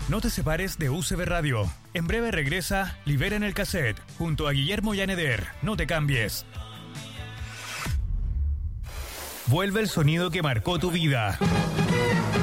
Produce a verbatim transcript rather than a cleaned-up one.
No te separes de U C B Radio. En breve regresa Liberen el Cassette junto a Guillermo Yaneder. No te cambies. Vuelve el sonido que marcó tu vida.